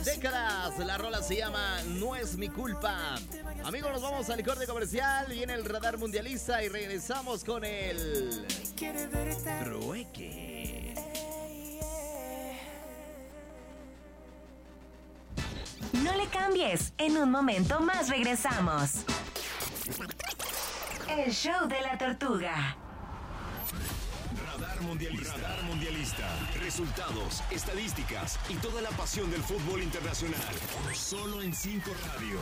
décadas. La rola se llama No es mi culpa. Amigos, nos vamos al corte comercial. Viene el radar mundialista y regresamos con el trueque. No le cambies. En un momento más regresamos. El show de la tortuga. Radar Mundialista. Resultados, estadísticas y toda la pasión del fútbol internacional. Solo en 5 Radio.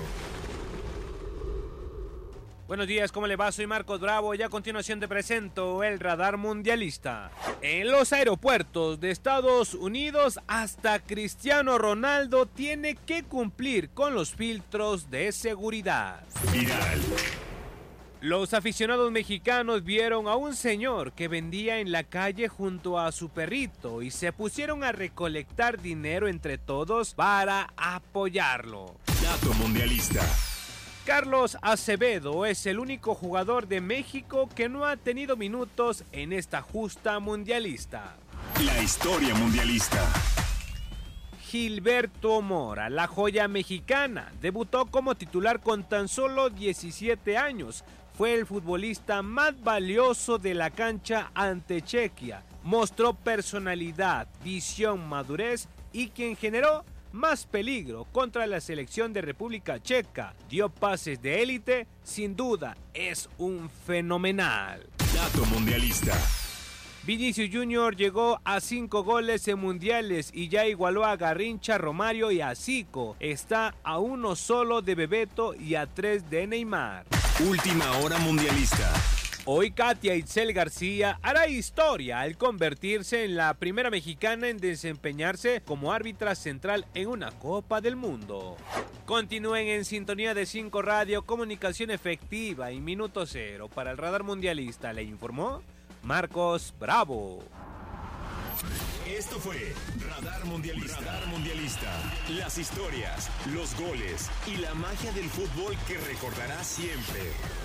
Buenos días, ¿cómo le va? Soy Marcos Bravo y a continuación te presento el Radar Mundialista. En los aeropuertos de Estados Unidos, hasta Cristiano Ronaldo tiene que cumplir con los filtros de seguridad. Viral. Los aficionados mexicanos vieron a un señor que vendía en la calle junto a su perrito y se pusieron a recolectar dinero entre todos para apoyarlo. Dato mundialista. Carlos Acevedo es el único jugador de México que no ha tenido minutos en esta justa mundialista. La historia mundialista. Gilberto Mora, la joya mexicana, debutó como titular con tan solo 17 años. Fue el futbolista más valioso de la cancha ante Chequia. Mostró personalidad, visión, madurez y quien generó más peligro contra la selección de República Checa. Dio pases de élite, sin duda es un fenomenal. Dato mundialista. Vinicius Jr. llegó a 5 goles en mundiales y ya igualó a Garrincha, Romario y a Zico. Está a 1 solo de Bebeto y a 3 de Neymar. Última hora mundialista. Hoy Katia Itzel García hará historia al convertirse en la primera mexicana en desempeñarse como árbitra central en una Copa del Mundo. Continúen en sintonía de 5 Radio, comunicación efectiva y minuto cero. Para el Radar Mundialista le informó Marcos Bravo. Esto fue Radar Mundialista. Radar Mundialista. Las historias, los goles y la magia del fútbol que recordarás siempre.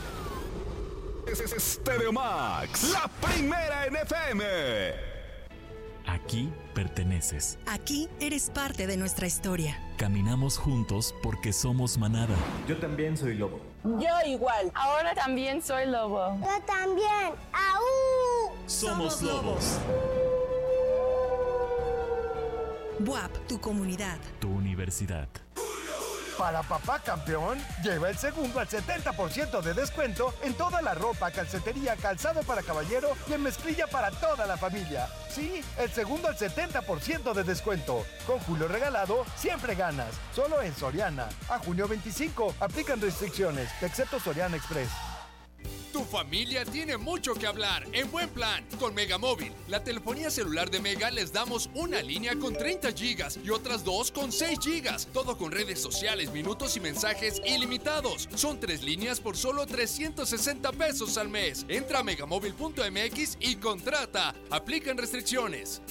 Es Stereo Max, la primera en FM. Aquí perteneces. Aquí eres parte de nuestra historia. Caminamos juntos porque somos manada. Yo también soy lobo. Yo igual. Ahora también soy lobo. Yo también. ¡Aú! Somos lobos. BUAP, tu comunidad. Tu universidad. Para papá campeón, lleva el segundo al 70% de descuento en toda la ropa, calcetería, calzado para caballero y en mezclilla para toda la familia. Sí, el segundo al 70% de descuento. Con Julio Regalado, siempre ganas. Solo en Soriana. A junio 25, aplican restricciones, excepto Soriana Express. Tu familia tiene mucho que hablar en Buen Plan con Megamóvil. La telefonía celular de Mega les damos una línea con 30 gigas y otras 2 con 6 gigas. Todo con redes sociales, minutos y mensajes ilimitados. Son 3 líneas por solo 360 pesos al mes. Entra a megamóvil.mx y contrata. Aplican restricciones.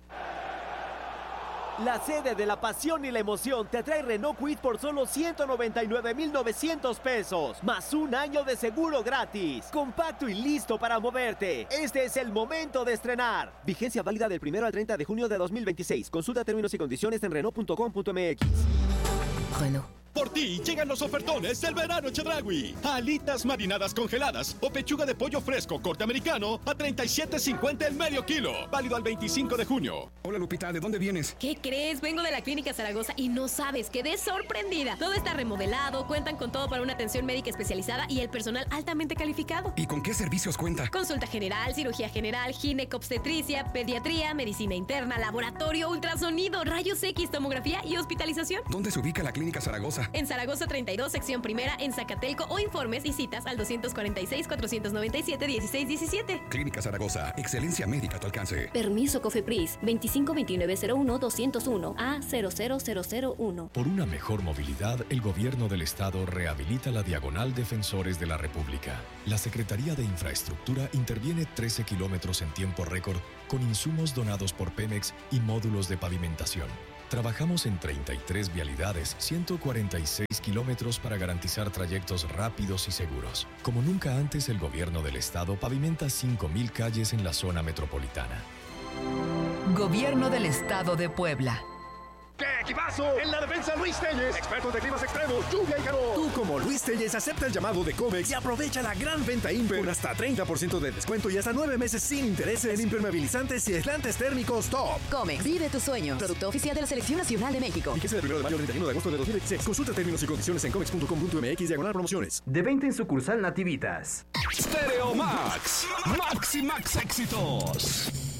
La sede de la pasión y la emoción te trae Renault Kwid por solo 199,900 pesos, más un año de seguro gratis. Compacto y listo para moverte. Este es el momento de estrenar. Vigencia válida del 1 al 30 de junio de 2026. Consulta términos y condiciones en Renault.com.mx. Renault. Por ti llegan los ofertones del verano Chedraui. Alitas marinadas congeladas o pechuga de pollo fresco corte americano a $37.50 el medio kilo. Válido al 25 de junio. Hola Lupita, ¿de dónde vienes? ¿Qué crees? Vengo de la Clínica Zaragoza y no sabes, quedé sorprendida. Todo está remodelado, cuentan con todo para una atención médica especializada y el personal altamente calificado. ¿Y con qué servicios cuenta? Consulta general, cirugía general, ginecobstetricia, pediatría, medicina interna, laboratorio, ultrasonido, rayos X, tomografía y hospitalización. ¿Dónde se ubica la Clínica Zaragoza? En Zaragoza 32, sección primera, en Zacatelco o informes y citas al 246-497-1617. Clínica Zaragoza, excelencia médica a tu alcance. Permiso COFEPRIS 252901-201 a 00001. Por una mejor movilidad, el gobierno del estado rehabilita la Diagonal Defensores de la República. La Secretaría de Infraestructura interviene 13 kilómetros en tiempo récord con insumos donados por Pemex y módulos de pavimentación. Trabajamos en 33 vialidades, 146 kilómetros para garantizar trayectos rápidos y seguros. Como nunca antes, el gobierno del estado pavimenta 5,000 calles en la zona metropolitana. Gobierno del Estado de Puebla. ¿Qué equipazo! En la defensa, Luis Telles, expertos de climas extremos, lluvia y calor. Tú, como Luis Telles, acepta el llamado de Comex y aprovecha la gran venta Imper con hasta 30% de descuento y hasta 9 meses sin interés en impermeabilizantes y aislantes térmicos top. Comex, vive tus sueños. Producto oficial de la Selección Nacional de México. Fíjese del 1 de mayo al 31 de agosto de 2016. Consulta términos y condiciones en comex.com.mx/promociones. De venta en sucursal Nativitas. Stereo Max. Max y Max éxitos.